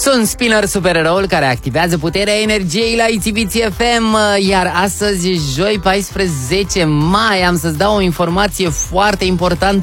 Sunt Spinner, supereroul care activează puterea energiei la ITV FM. Iar astăzi, joi 14 mai, am să-ți dau o informație foarte importantă